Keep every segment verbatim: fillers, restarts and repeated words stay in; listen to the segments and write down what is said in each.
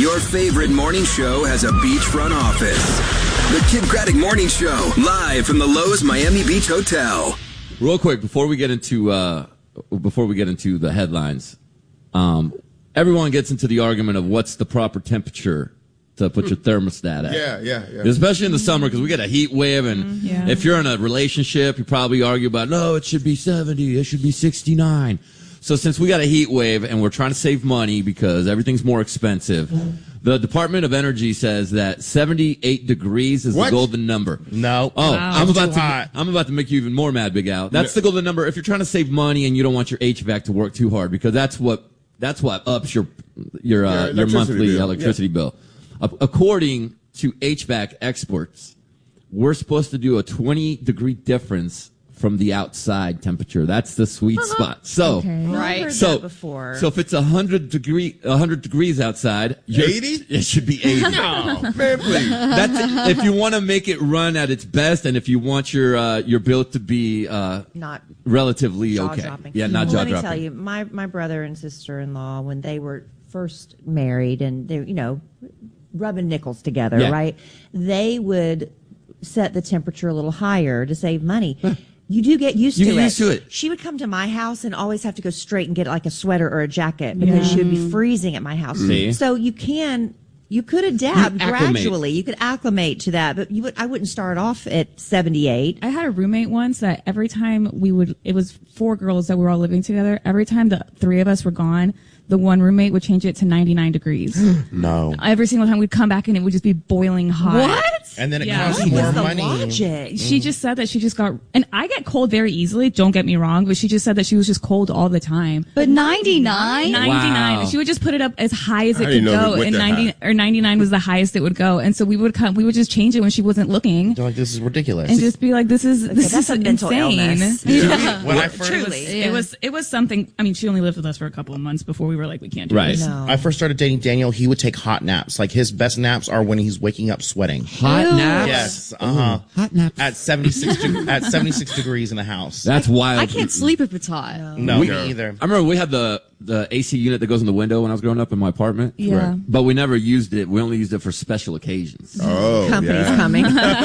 Your favorite morning show has a beachfront office. The Kid Craddock Morning Show, live from the Lowe's Miami Beach Hotel. Real quick, before we get into uh, before we get into the headlines, um, everyone gets into the argument of what's the proper temperature to put your thermostat at. Yeah, yeah, yeah. Especially in the summer, because we get a heat wave, and Yeah. if you're in a relationship, you probably argue about, no, it should be seventy, it should be sixty-nine. So since we got a heat wave and we're trying to save money because everything's more expensive, the Department of Energy says that seventy-eight degrees is What? the golden number. No. Oh, Wow. I'm It's about too to hot. I'm about to make you even more mad, Big Al. That's the golden number if you're trying to save money and you don't want your H V A C to work too hard, because that's what that's what ups your your uh, Yeah, your electricity monthly bill. electricity bill. A- According to H V A C experts, we're supposed to do a twenty degree difference from the outside temperature. That's the sweet spot. So, Okay. Right. Heard so, that before. so if it's a hundred degree, a hundred degrees outside, you're- eighty? It should be eighty. No, man, please. That's if you want to make it run at its best, and if you want your uh, your bill to be uh, Not relatively jaw okay. dropping. Yeah, not Well, jaw let me dropping. tell you, my my brother and sister in law, when they were first married and they, you know, rubbing nickels together, Yeah. right? They would set the temperature a little higher to save money. You do get used You to get it. used to it. She would come to my house and always have to go straight and get like a sweater or a jacket because she would be freezing at my house. See? So you can. You could adapt You acclimate. gradually. You could acclimate to that, but you would. I wouldn't start off at seventy-eight. I had a roommate once that every time we would, it was four girls that were all living together. Every time the three of us were gone, the one roommate would change it to ninety-nine degrees. No. Every single time we'd come back and it would just be boiling hot. And then it Yeah. costs What more What's the money. logic? She just said that she just got, and I get cold very easily, don't get me wrong, but she just said that she was just cold all the time. But ninety-nine? ninety-nine. Wow. She would just put it up as high as I it didn't could know go, it went and that ninety high. or ninety-nine was the highest it would go. And so we would come, we would just change it when she wasn't looking, They're like, this is ridiculous. and just be like, "This is this that's is a mental insane." illness. Yeah. When I first, It was, Truly. it was it was something. I mean, she only lived with us for a couple of months before we were like, we can't do Right. this. No. I first started dating Daniel, he would take hot naps. Like his best naps are when he's waking up sweating. Hot naps. Yes. Uh huh. Hot naps. At seventy-six de- at seventy-six degrees in the house. That's wild. I can't sleep if it's hot. No, We- me either. I remember we had the the A C unit that goes in the window when I was growing up in my apartment. Yeah. But we never used it. We only used it for special occasions. Oh, Company's yeah. coming.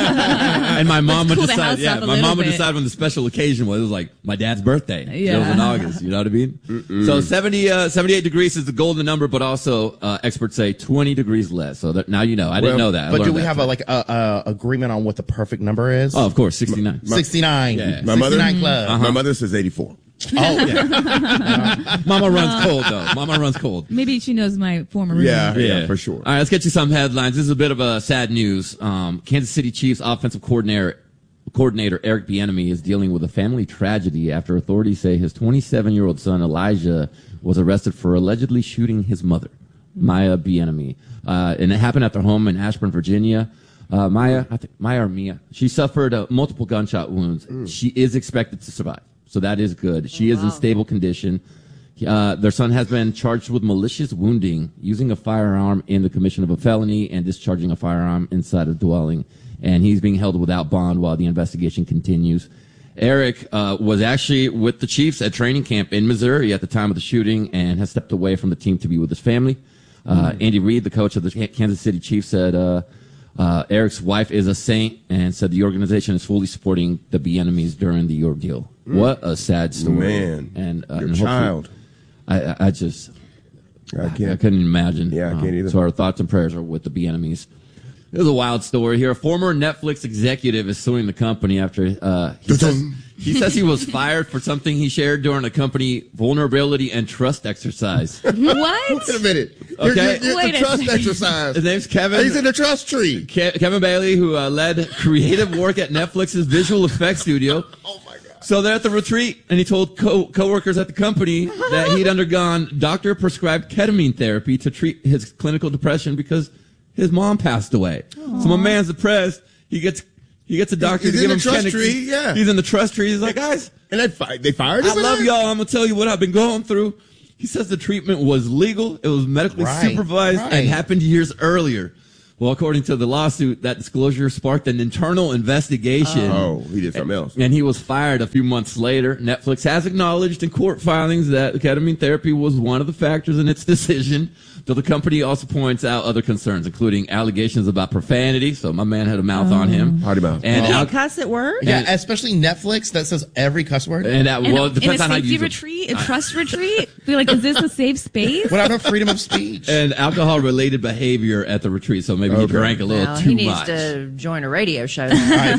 And my mom would cool the decide. house Yeah, up a my little mom would bit. decide when the special occasion was. It was like my dad's birthday. It was Yeah. in August. You know what I mean? So seventy, uh, seventy-eight degrees is the golden number, but also uh, experts say twenty degrees less. So that, now you know. I didn't know that. I But do learned we that have a today. like a, a agreement on what the perfect number is? Oh, of course, sixty-nine. sixty-nine. Yeah. My mother- sixty-nine club. My mother says eighty-four. Oh, yeah. Mama runs cold though. Mama runs cold. Maybe she knows my former roommate. Yeah, yeah, for sure. All right, let's get you some headlines. This is a bit of a sad news. Um, Kansas City Chiefs offensive coordinator coordinator Eric Bieniemy is dealing with a family tragedy after authorities say his twenty-seven-year-old son Elijah was arrested for allegedly shooting his mother, Maya Bieniemy, uh, and it happened at their home in Ashburn, Virginia. Uh, Maya, I think Maya or Mia, she suffered uh, multiple gunshot wounds. She is expected to survive, so that is good. She is in stable condition. Uh, their son has been charged with malicious wounding, using a firearm in the commission of a felony, and discharging a firearm inside a dwelling. And he's being held without bond while the investigation continues. Eric uh, was actually with the Chiefs at training camp in Missouri at the time of the shooting and has stepped away from the team to be with his family. Uh, Andy Reid, the coach of the Kansas City Chiefs, said uh, uh, Eric's wife is a saint and said the organization is fully supporting the Bieniemys during the ordeal. What a sad story. Man, and uh, your and hopefully- child. I, I, I just, I I can't. couldn't imagine. Yeah, I can't Um, either. So our thoughts and prayers are with the Bieniemys. There's a wild story here. A former Netflix executive is suing the company after uh, he, says, he says he was fired for something he shared during a company vulnerability and trust exercise. What? Wait a minute. You're- Okay. you're- you're Wait the a trust second. exercise. His name's Kevin. He's in the trust tree. Ke- Kevin Bailey, who uh, led creative work at Netflix's visual effects studio. Oh my God. So they're at the retreat, and he told co- coworkers at the company that he'd undergone doctor-prescribed ketamine therapy to treat his clinical depression because his mom passed away. Aww. So my man's depressed. He gets he gets a doctor He's to in give the him trust ketamine. tree, yeah. He's in the trust tree. He's like, guys, And they, fi- they fired him. I for love that? y'all. I'm gonna tell you what I've been going through. He says the treatment was legal. It was medically Right, supervised right. and happened years earlier. Well, according to the lawsuit, that disclosure sparked an internal investigation. Oh, he did something else. And he was fired a few months later. Netflix has acknowledged in court filings that ketamine therapy was one of the factors in its decision, though the company also points out other concerns, including allegations about profanity. So my man had a mouth on him. Potty mouth. And You al- can't cuss at work? Yeah, especially Netflix that says every cuss word. and that, well, it in depends a on how you safety use it. retreat, a trust retreat, be like, is this a safe space? What about freedom of speech? And alcohol-related behavior at the retreat. So maybe he Okay. drank a little Well, too he needs much. to join a radio show. then.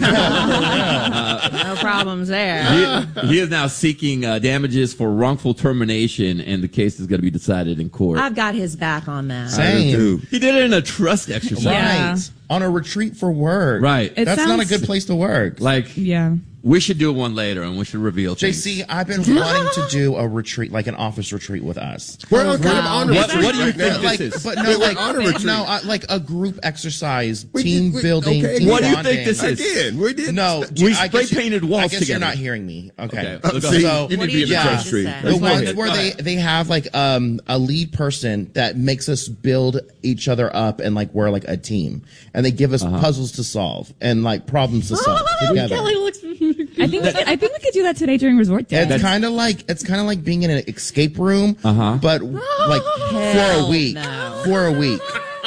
No problems there. He, he is now seeking uh, damages for wrongful termination, and the case is going to be decided in court. I've got his back on that. Same. Dude. He did it in a trust exercise. Yeah. Right. On a retreat for work. Right. It That's not a sounds- good place to work. Like, Yeah. we should do one later, and we should reveal J things. C, I've been wanting to do a retreat, like an office retreat with us. We're on kind of on a What- retreat what do you right think now. this Like, is? but no, We're like, on a retreat. no, uh, like a group exercise, We team did- we- building. okay. Team What do you bonding. think this I is? did. We did. No, We I guess spray you- painted walls I guess together. you're not hearing me. Okay. Okay. Uh, Look, see, so- you What need do to be you in the think trust this tree. is? The Let's go ones ahead. where Go they, ahead. they have like um a lead person that makes us build each other up and like we're like a team, and they give us Uh-huh. puzzles to solve and like problems to solve together. I think I think we could do that today during resort day. It's kind of like it's kind of like being in an escape room, Uh-huh. but like for a Hell week, no. for a week,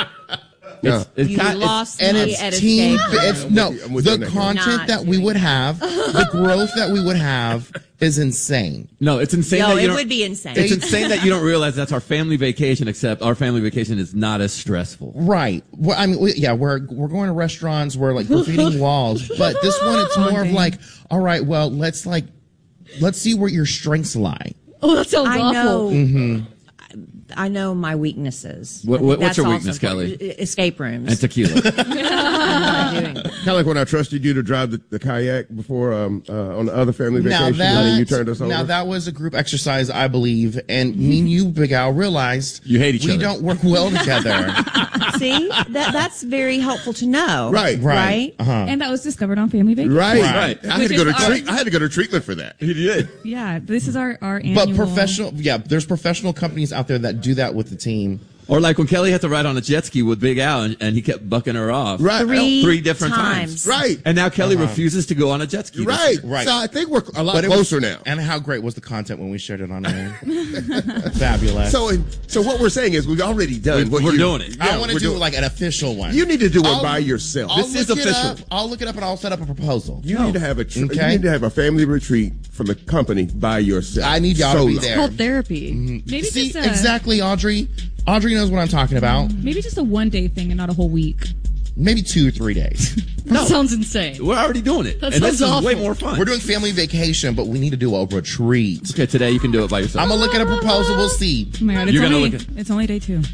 Yeah. It's You kind- lost and me it's at team. escape It's room. no I'm with you the on that, content Not that we doing would it. have, the growth that we would have is insane. No, it's insane. No, that you it don't- would be insane. It's insane that you don't realize that's our family vacation. Except our family vacation is not as stressful. Right. Well, I mean, we, yeah, we're we're going to restaurants, we're like graffitiing walls, but this one it's more of like, all right, well, let's like, let's see where your strengths lie. Oh, that sounds I awful. know. Mm-hmm. I know my weaknesses. What- I think what- what's that's your also weakness, important. Kelly? E- Escape rooms. And tequila. I'm not doing it. Kind of like when I trusted you to drive the, the kayak before um, uh, on the other family vacation, Now and then you that, turned us over. now that was a group exercise, I believe, and me and you, Big Al, realized You hate each we other. don't work well together. See, that that's very helpful to know. Right. Right. Right. Uh-huh. And that was discovered on Family Vacation. right, Right. I had Which to go to is our- treat, I had to go to treatment for that. He did. Yeah, this is our our annual. But professional, yeah, there's professional companies out there that do that with the team. Or like when Kelly had to ride on a jet ski with Big Al, and, and he kept bucking her off. Right. Three, Three different times. times. Right. And now Kelly refuses to go on a jet ski. this Right. year. Right. So I think we're a lot But it was- closer now. And how great was the content when we shared it on air? Fabulous. So, so what we're saying is we've already done. We- what we're you- doing it. I Yeah, want to we're do doing- like an official one. You need to do one I'll- by yourself. I'll This is look it official. up, I'll look it up and I'll set up a proposal. You need to have a tr- Okay. you need to have a family retreat from the company by yourself. I need y'all to be Solo. there. Called therapy. maybe See, just a, exactly, Audrey. Audrey knows what I'm talking about. maybe just a one day thing and not a whole week. Maybe two or three days. That sounds insane. We're already doing it. That and this is sounds way awful. more fun. We're doing family vacation, but we need to do a retreat. Okay, today you can do it by yourself. I'm gonna look at a proposal. We'll see. Oh my god, it's You're gonna only look at- it's only day two.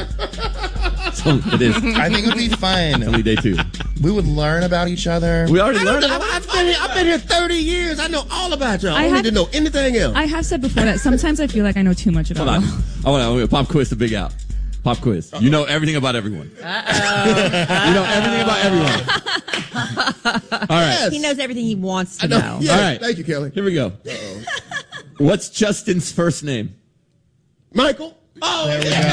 So it is. I think it would be fun. Only day two. We would learn about each other. We already learned. I've, I've been here. I've been here thirty years. I know all about y'all. I, I don't have- need to know anything else. I have said before that sometimes I feel like I know too much about Hold on. y'all. I want to, I want to pop quiz to Big Al. Pop quiz. You know everything about everyone. Uh-oh. You know everything about everyone. All right. He knows everything he wants to I know. know. Yeah. All right. Thank you, Kelly. Here we go. What's Justin's first name? Michael. Oh, There we go.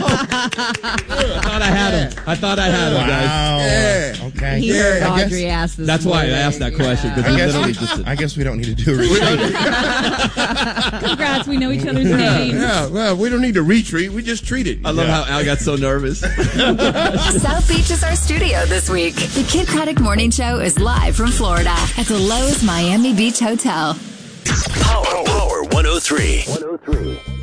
I thought I had him. I thought I had him, guys. Wow. Yeah. Okay. He heard I guess- Audrey ask this. That's why I morning. asked that question, because I he guess, literally we, just did. I guess we don't need to do a retreat. Congrats, we know each other's Yeah, names. yeah. Well, we don't need to retreat. We just treat it. I love how Al got so nervous. South Beach is our studio this week. The Kid Craddock Morning Show is live from Florida at the Lowe's Miami Beach Hotel. Power, Power one oh three.